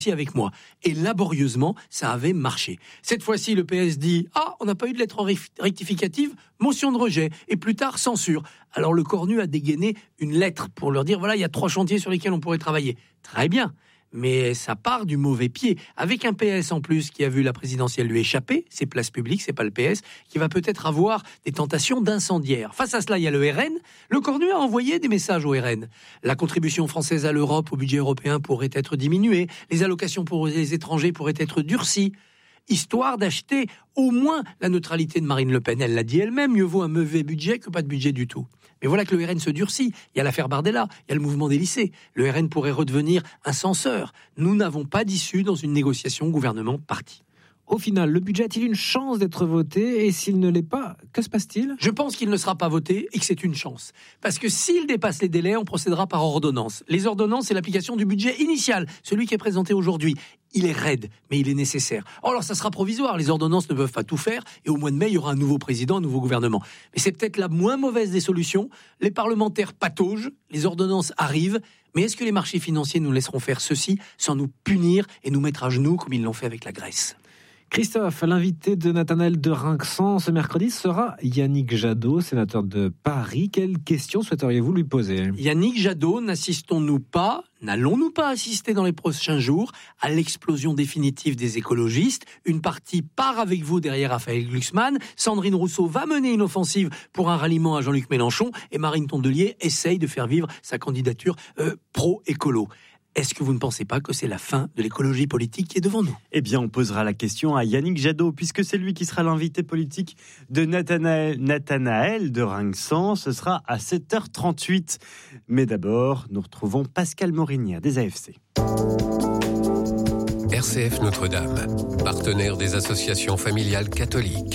avec moi. Et laborieusement, ça avait marché. Cette fois-ci, le PS dit « Ah, on n'a pas eu de lettre rectificative, motion de rejet. » Et plus tard, censure. Alors le Cornu a dégainé une lettre pour leur dire « Voilà, il y a 3 chantiers sur lesquels on pourrait travailler. » Très bien. Mais ça part du mauvais pied, avec un PS en plus qui a vu la présidentielle lui échapper, c'est place publique, c'est pas le PS, qui va peut-être avoir des tentations d'incendiaire. Face à cela, il y a le RN. Le Cornu a envoyé des messages au RN. La contribution française à l'Europe, au budget européen, pourrait être diminuée. Les allocations pour les étrangers pourraient être durcies, histoire d'acheter au moins la neutralité de Marine Le Pen. Elle l'a dit elle-même, mieux vaut un mauvais budget que pas de budget du tout. Mais voilà que le RN se durcit. Il y a l'affaire Bardella, il y a le mouvement des lycées. Le RN pourrait redevenir un censeur. Nous n'avons pas d'issue dans une négociation gouvernement-parti. Au final, le budget a-t-il une chance d'être voté ? Et s'il ne l'est pas, que se passe-t-il ? Je pense qu'il ne sera pas voté et que c'est une chance. Parce que s'il dépasse les délais, on procédera par ordonnance. Les ordonnances, c'est l'application du budget initial, celui qui est présenté aujourd'hui. Il est raide, mais il est nécessaire. Alors ça sera provisoire, les ordonnances ne peuvent pas tout faire, et au mois de mai, il y aura un nouveau président, un nouveau gouvernement. Mais c'est peut-être la moins mauvaise des solutions. Les parlementaires pataugent, les ordonnances arrivent, mais est-ce que les marchés financiers nous laisseront faire ceci sans nous punir et nous mettre à genoux comme ils l'ont fait avec la Grèce ? Christophe, l'invité de Nathanaël de Rinxan ce mercredi sera Yannick Jadot, sénateur de Paris. Quelles questions souhaiteriez-vous lui poser ? Yannick Jadot, n'allons-nous pas assister dans les prochains jours à l'explosion définitive des écologistes ? Une partie part avec vous derrière Raphaël Glucksmann, Sandrine Rousseau va mener une offensive pour un ralliement à Jean-Luc Mélenchon et Marine Tondelier essaye de faire vivre sa candidature pro-écolo. Est-ce que vous ne pensez pas que c'est la fin de l'écologie politique qui est devant nous ? Eh bien, on posera la question à Yannick Jadot, puisque c'est lui qui sera l'invité politique de Nathanaël de Rinxan. Ce sera à 7h38. Mais d'abord, nous retrouvons Pascal Morinière des AFC. RCF Notre-Dame, partenaire des associations familiales catholiques.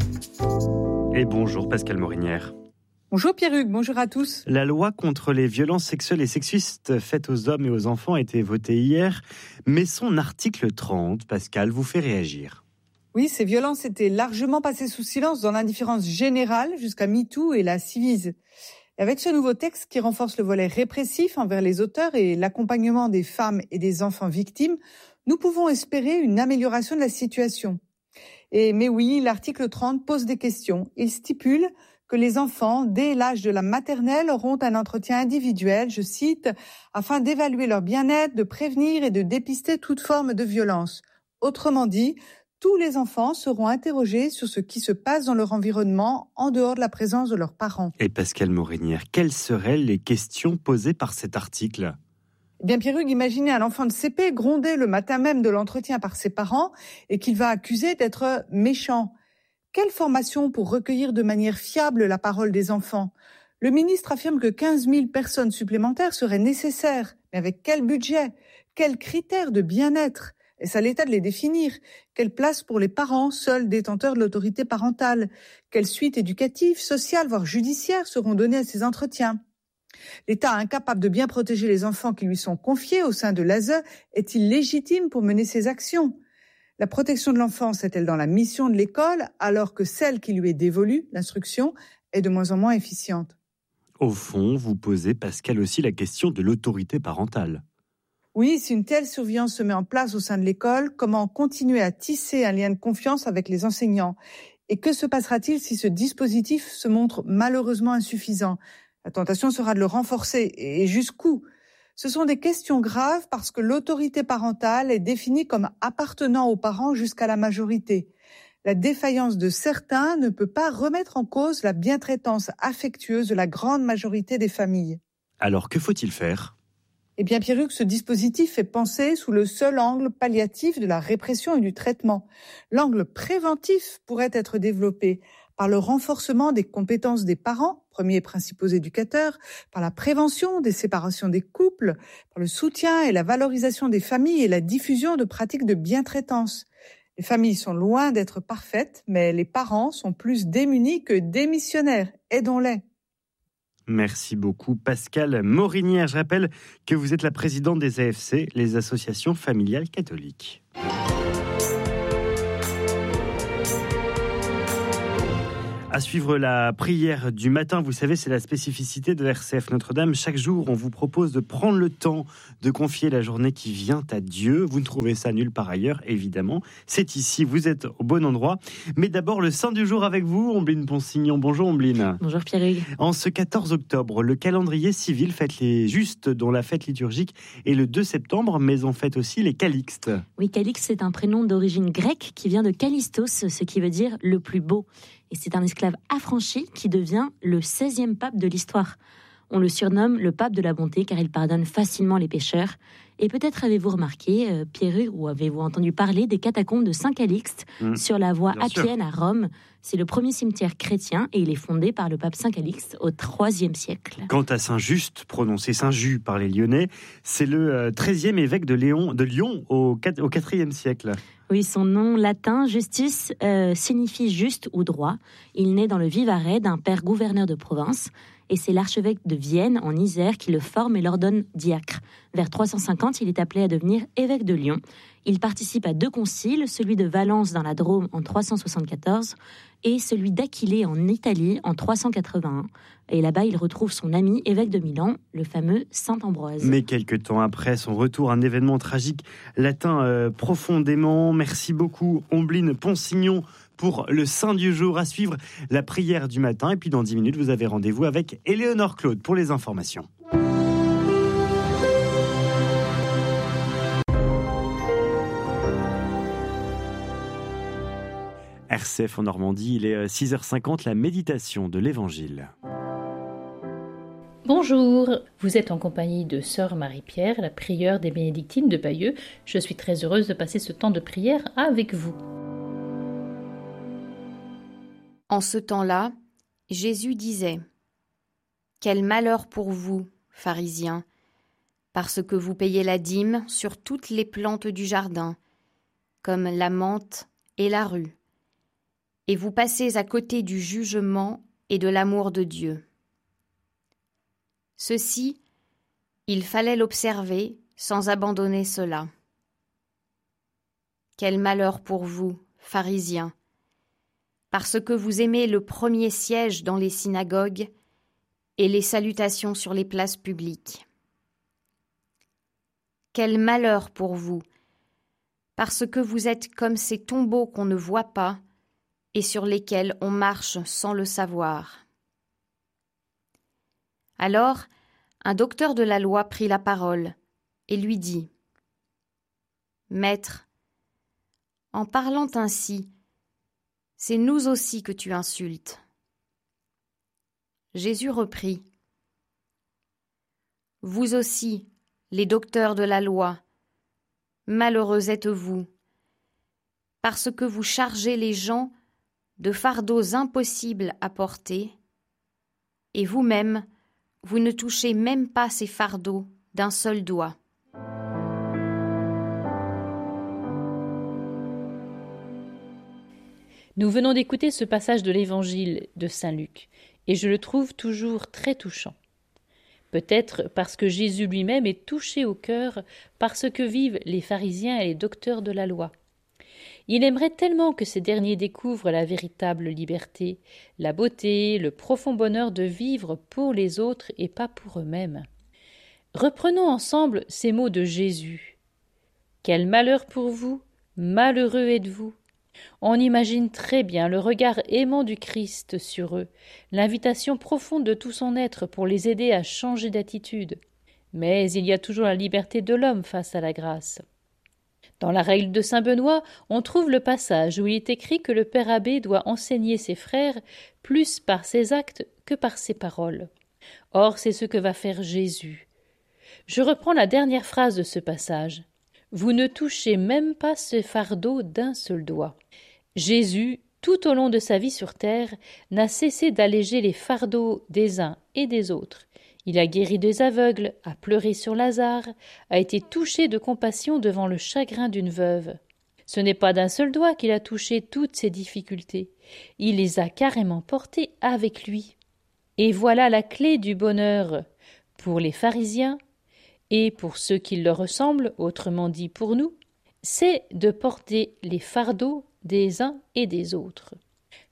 Et bonjour Pascal Morinière. Bonjour Pierre-Hugues, bonjour à tous. La loi contre les violences sexuelles et sexistes faites aux hommes et aux enfants a été votée hier, mais son article 30, Pascal, vous fait réagir. Oui, ces violences étaient largement passées sous silence dans l'indifférence générale jusqu'à MeToo et la Civise. Et avec ce nouveau texte qui renforce le volet répressif envers les auteurs et l'accompagnement des femmes et des enfants victimes, nous pouvons espérer une amélioration de la situation. Mais oui, l'article 30 pose des questions. Il stipule que les enfants, dès l'âge de la maternelle, auront un entretien individuel, je cite, afin d'évaluer leur bien-être, de prévenir et de dépister toute forme de violence. Autrement dit, tous les enfants seront interrogés sur ce qui se passe dans leur environnement en dehors de la présence de leurs parents. Et Pascal Morinière, quelles seraient les questions posées par cet article ? Eh bien, Pierre-Hugues, imaginez un enfant de CP grondé le matin même de l'entretien par ses parents et qu'il va accuser d'être méchant. Quelle formation pour recueillir de manière fiable la parole des enfants ? Le ministre affirme que 15 000 personnes supplémentaires seraient nécessaires. Mais avec quel budget ? Quels critères de bien-être ? Est-ce à l'État de les définir ? Quelle place pour les parents, seuls détenteurs de l'autorité parentale ? Quelles suites éducatives, sociales, voire judiciaires seront données à ces entretiens ? L'État incapable de bien protéger les enfants qui lui sont confiés au sein de l'ASE est-il légitime pour mener ses actions ? La protection de l'enfance est-elle dans la mission de l'école, alors que celle qui lui est dévolue, l'instruction, est de moins en moins efficiente ? Au fond, vous posez, Pascal, aussi la question de l'autorité parentale. Oui, si une telle surveillance se met en place au sein de l'école, comment continuer à tisser un lien de confiance avec les enseignants ? Et que se passera-t-il si ce dispositif se montre malheureusement insuffisant ? La tentation sera de le renforcer. Et jusqu'où ? Ce sont des questions graves parce que l'autorité parentale est définie comme appartenant aux parents jusqu'à la majorité. La défaillance de certains ne peut pas remettre en cause la bientraitance affectueuse de la grande majorité des familles. Alors, que faut-il faire ? Eh bien, Pierre-Hugues, ce dispositif est pensé sous le seul angle palliatif de la répression et du traitement. L'angle préventif pourrait être développé par le renforcement des compétences des parents, premiers et principaux éducateurs, par la prévention des séparations des couples, par le soutien et la valorisation des familles et la diffusion de pratiques de bientraitance. Les familles sont loin d'être parfaites, mais les parents sont plus démunis que démissionnaires. Aidons-les. Merci beaucoup Pascal Morinière. Je rappelle que vous êtes la présidente des AFC, les associations familiales catholiques. À suivre la prière du matin, vous savez, c'est la spécificité de RCF Notre-Dame. Chaque jour, on vous propose de prendre le temps de confier la journée qui vient à Dieu. Vous ne trouvez ça nulle part ailleurs, évidemment. C'est ici, vous êtes au bon endroit. Mais d'abord, le saint du jour avec vous, Ombline Ponsignon. Bonjour Ombline. Bonjour Pierre-Hugues. En ce 14 octobre, le calendrier civil fête les justes, dont la fête liturgique est le 2 septembre, mais on fête aussi les calixtes. Oui, Calixte, c'est un prénom d'origine grecque qui vient de Callistos, ce qui veut dire le plus beau. Et c'est un esclave affranchi qui devient le 16e pape de l'histoire. On le surnomme le pape de la bonté car il pardonne facilement les pécheurs. Et peut-être avez-vous remarqué, Pierre, ou avez-vous entendu parler des catacombes de Saint-Calixte sur la voie Appienne à Rome. C'est le premier cimetière chrétien et il est fondé par le pape Saint-Calixte au IIIe siècle. Quant à Saint-Just, prononcé Saint-Just par les Lyonnais, c'est le 13e évêque de Lyon au IVe siècle. Oui, son nom latin, Justus, signifie juste ou droit. Il naît dans le Vivarais d'un père gouverneur de province. Et c'est l'archevêque de Vienne, en Isère, qui le forme et l'ordonne diacre. Vers 350, il est appelé à devenir évêque de Lyon. Il participe à 2 conciles, celui de Valence dans la Drôme en 374 et celui d'Aquilée en Italie en 381. Et là-bas, il retrouve son ami évêque de Milan, le fameux Saint Ambroise. Mais quelques temps après son retour, un événement tragique l'atteint profondément. Merci beaucoup, Ombline Ponsignon, pour le Saint du jour. À suivre la prière du matin. Et puis dans 10 minutes, vous avez rendez-vous avec Éléonore Claude pour les informations. RCF en Normandie, il est 6h50, la méditation de l'Évangile. Bonjour, vous êtes en compagnie de Sœur Marie-Pierre, la prieure des Bénédictines de Bayeux. Je suis très heureuse de passer ce temps de prière avec vous. En ce temps-là, Jésus disait : « Quel malheur pour vous, pharisiens, parce que vous payez la dîme sur toutes les plantes du jardin, comme la menthe et la rue, et vous passez à côté du jugement et de l'amour de Dieu. Ceci, il fallait l'observer sans abandonner cela. Quel malheur pour vous, pharisiens, parce que vous aimez le premier siège dans les synagogues et les salutations sur les places publiques. Quel malheur pour vous, parce que vous êtes comme ces tombeaux qu'on ne voit pas et sur lesquels on marche sans le savoir. » Alors, un docteur de la loi prit la parole et lui dit : « Maître, en parlant ainsi, c'est nous aussi que tu insultes. » Jésus reprit : « Vous aussi, les docteurs de la loi, malheureux êtes-vous, parce que vous chargez les gens de fardeaux impossibles à porter, et vous-même, vous ne touchez même pas ces fardeaux d'un seul doigt. » Nous venons d'écouter ce passage de l'Évangile de Saint Luc, et je le trouve toujours très touchant. Peut-être parce que Jésus lui-même est touché au cœur par ce que vivent les pharisiens et les docteurs de la loi. Il aimerait tellement que ces derniers découvrent la véritable liberté, la beauté, le profond bonheur de vivre pour les autres et pas pour eux-mêmes. Reprenons ensemble ces mots de Jésus. « Quel malheur pour vous, malheureux êtes-vous » On imagine très bien le regard aimant du Christ sur eux, l'invitation profonde de tout son être pour les aider à changer d'attitude. Mais il y a toujours la liberté de l'homme face à la grâce. Dans la règle de saint Benoît, on trouve le passage où il est écrit que le père abbé doit enseigner ses frères plus par ses actes que par ses paroles. Or, c'est ce que va faire Jésus. Je reprends la dernière phrase de ce passage. Vous ne touchez même pas ce fardeau d'un seul doigt. Jésus, tout au long de sa vie sur terre, n'a cessé d'alléger les fardeaux des uns et des autres. Il a guéri des aveugles, a pleuré sur Lazare, a été touché de compassion devant le chagrin d'une veuve. Ce n'est pas d'un seul doigt qu'il a touché toutes ces difficultés. Il les a carrément portées avec lui. Et voilà la clé du bonheur pour les pharisiens et pour ceux qui leur ressemblent, autrement dit pour nous, c'est de porter les fardeaux des uns et des autres.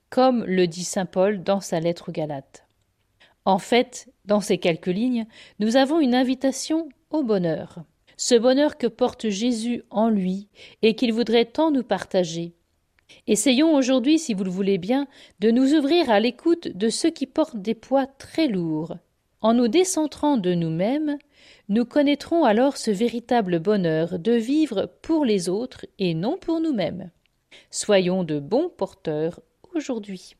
comme le dit saint Paul dans sa lettre aux Galates. En fait, dans ces quelques lignes, nous avons une invitation au bonheur. Ce bonheur que porte Jésus en lui et qu'il voudrait tant nous partager. Essayons aujourd'hui, si vous le voulez bien, de nous ouvrir à l'écoute de ceux qui portent des poids très lourds. En nous décentrant de nous-mêmes, nous connaîtrons alors ce véritable bonheur de vivre pour les autres et non pour nous-mêmes. Soyons de bons porteurs aujourd'hui.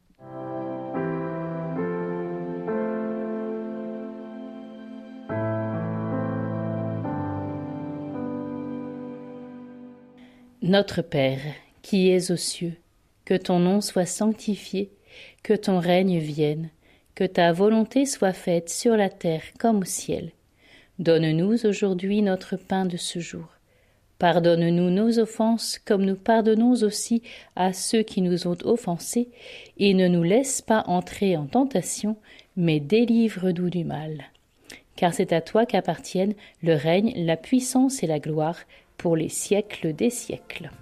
Notre Père, qui es aux cieux, que ton nom soit sanctifié, que ton règne vienne, que ta volonté soit faite sur la terre comme au ciel. Donne-nous aujourd'hui notre pain de ce jour. Pardonne-nous nos offenses comme nous pardonnons aussi à ceux qui nous ont offensés, et ne nous laisse pas entrer en tentation, mais délivre-nous du mal. Car c'est à toi qu'appartiennent le règne, la puissance et la gloire, pour les siècles des siècles.